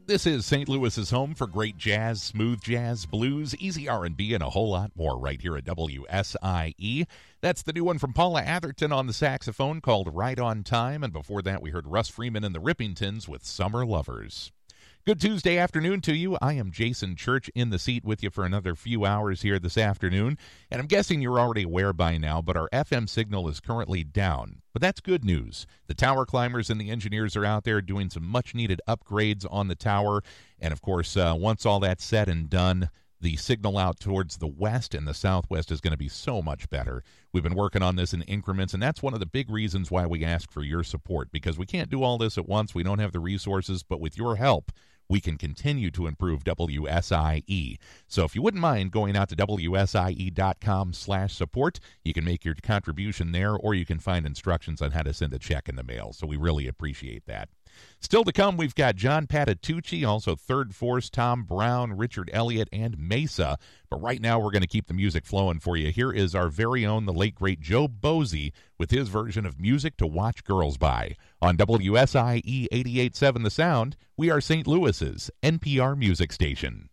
This is St. Louis's home for great jazz, smooth jazz, blues, easy R&B, and a whole lot more right here at WSIE. That's the new one from Paula Atherton on the saxophone called Right on Time, and before that we heard Russ Freeman and the Rippingtons with Summer Lovers. Good Tuesday afternoon to you. I am Jason Church in the seat with you for another few hours here this afternoon. And I'm guessing you're already aware by now, but our FM signal is currently down. But that's good news. The tower climbers and the engineers are out there doing some much-needed upgrades on the tower. And, of course, once all that's said and done, the signal out towards the west and the southwest is going to be so much better. We've been working on this in increments, and that's one of the big reasons why we ask for your support, because we can't do all this at once. We don't have the resources, but with your help, we can continue to improve WSIE. So if you wouldn't mind going out to WSIE.com/support, you can make your contribution there, or you can find instructions on how to send a check in the mail. So we really appreciate that. Still to come, we've got John Patitucci, also Third Force, Tom Brown, Richard Elliott, and Mesa. But right now, we're going to keep the music flowing for you. Here is our very own, the late, great Joe Bosey with his version of Music to Watch Girls By. On WSIE 88.7 The Sound, we are St. Louis's NPR music station.